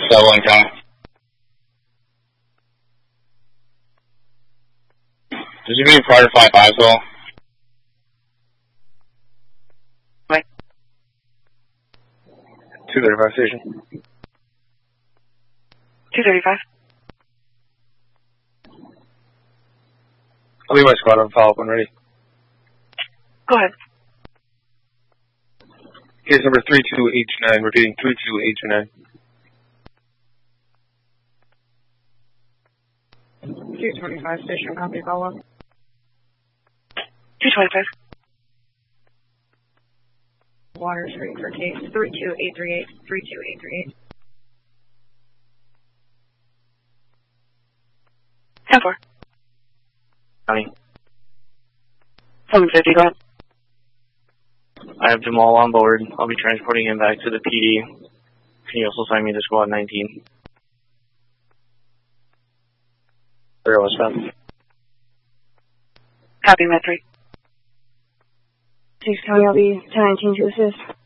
1 count. Did you mean prior to 5-5 still? Right. 235 station. 235. I'll leave my squad on follow-up when ready. Go ahead. Case number 32H9, repeating 32H9. 225 station, copy, follow-up. 225. Water Street for case 32838, 32838. 10-4. County. 750, go ahead. I have Jamal on board. I'll be transporting him back to the PD. Can you also sign me to squad 19? Zero westbound. Copy, Met 3. 6 County, I'll be 1019 to assist.